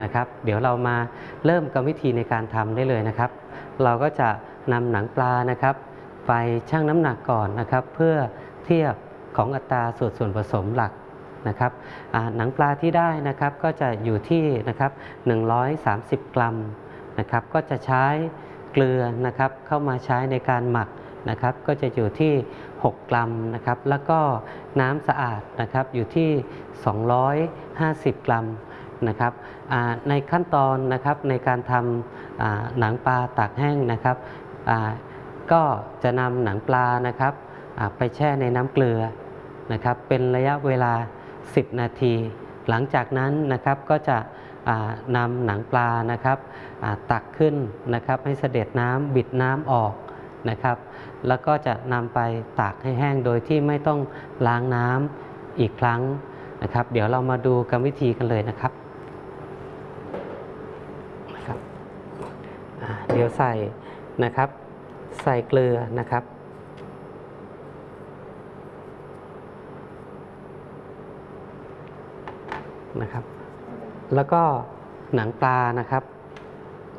นะครับเดี๋ยวเรามาเริ่มกรรมวิธีในการทำได้เลยนะครับ เราก็จะนำหนังปลานะครับไปชั่งน้ำหนักก่อนนะครับเพื่อเทียบของอัตราส่วนผสมหลักนะครับหนังปลาที่ได้นะครับก็จะอยู่ที่นะครับ130 กรัมนะครับก็จะใช้เกลือนะครับเข้ามาใช้ในการหมักนะครับก็จะอยู่ที่6 กรัมนะครับแล้วก็น้ำสะอาดนะครับอยู่ที่250 กรัมนะครับในขั้นตอนนะครับในการทำหนังปลาตากแห้งนะครับก็จะนำหนังปลานะครับไปแช่ในน้ำเกลือนะครับเป็นระยะเวลา10 นาทีหลังจากนั้นนะครับก็จะนำหนังปลานะครับตักขึ้นนะครับให้เสด็จน้ำบิดน้ำออกนะครับแล้วก็จะนำไปตากให้แห้งโดยที่ไม่ต้องล้างน้ำอีกครั้งนะครับเดี๋ยวเรามาดูกรรมวิธีกันเลยนะครับเดี๋ยวใส่นะครับใส่เกลือนะครับแล้วก็หนังปลานะครับ